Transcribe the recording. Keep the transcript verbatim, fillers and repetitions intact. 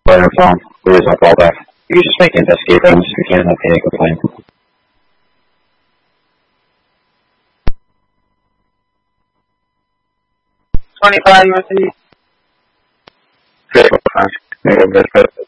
Fire phone. Please, I'll call back. You can just make an investigate runs. We can't have the echo plane. twenty-five U S C. Vehicle fine. Negative, good, good.